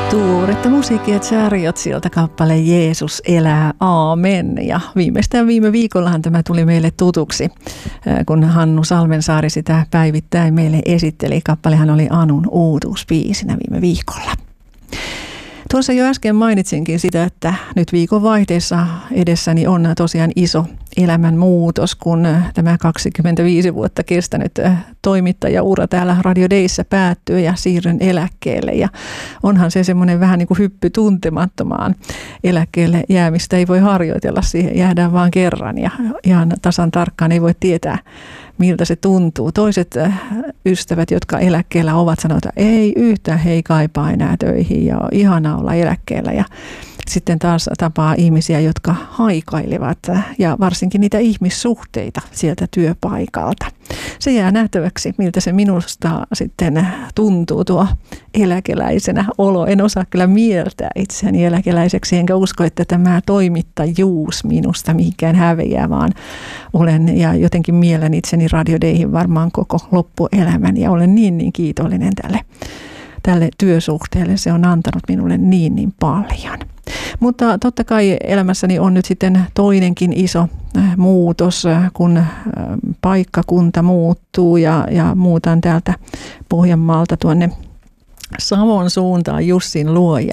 Tuoretta musiikkia Chariotsilta kappale Jeesus elää, aamen. Ja viimeistään viime viikollahan tämä tuli meille tutuksi, kun Hannu Salmensaari sitä päivittäin meille esitteli. Kappalehan oli Anun uutuusbiisinä viime viikolla. Tuossa jo äsken mainitsinkin sitä, että nyt viikon vaihteessa edessäni on tosiaan iso elämänmuutos, kun tämä 25 vuotta kestänyt toimittajaura täällä Radio Dayssä päättyy ja siirryn eläkkeelle. Ja onhan se semmoinen vähän niin kuin hyppy tuntemattomaan. Eläkkeelle jäämistä ei voi harjoitella, siihen jäädään vaan kerran ja ihan tasan tarkkaan ei voi tietää, miltä se tuntuu. Toiset ystävät, jotka eläkkeellä ovat, sanovat, että ei yhtään, he ei kaipaa enää töihin ja on ihanaa olla eläkkeellä. Ja sitten taas tapaa ihmisiä, jotka haikailevat ja varsinkin niitä ihmissuhteita sieltä työpaikalta. Se jää nähtäväksi, miltä se minusta sitten tuntuu tuo eläkeläisenä olo. En osaa kyllä mieltää itseäni eläkeläiseksi, enkä usko, että tämä toimittajuus minusta mihinkään häviää, vaan olen ja jotenkin mielen itseni Radio Dayhin varmaan koko loppuelämän ja olen niin kiitollinen tälle työsuhteelle. Se on antanut minulle niin paljon. Mutta totta kai elämässäni on nyt sitten toinenkin iso muutos, kun paikkakunta muuttuu ja muutan täältä Pohjanmaalta tuonne Savon suuntaan Jussin luo ja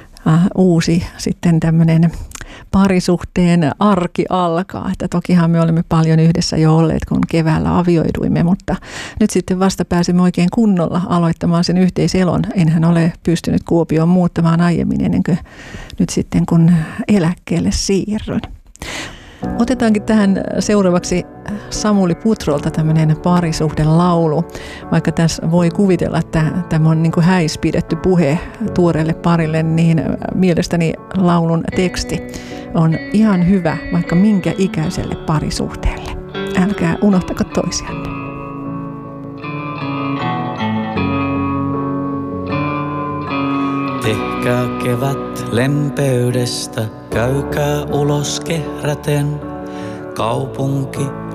uusi sitten tämmöinen parisuhteen arki alkaa. Että tokihan me olemme paljon yhdessä jo olleet, kun keväällä avioiduimme, mutta nyt sitten vasta pääsemme oikein kunnolla aloittamaan sen yhteiselon. Enhän ole pystynyt Kuopioon muuttamaan aiemmin ennen kuin nyt sitten kun eläkkeelle siirryn. Otetaankin tähän seuraavaksi Samuli Putrolta tämmöinen parisuhdelaulu. Vaikka tässä voi kuvitella, että tämä on niin kuin häispidetty puhe tuoreelle parille, niin mielestäni laulun teksti on ihan hyvä vaikka minkä ikäiselle parisuhteelle. Älkää unohtako toisianne. Tehkää kevät lempeydestä, käykää ulos kehräten. Kaupunki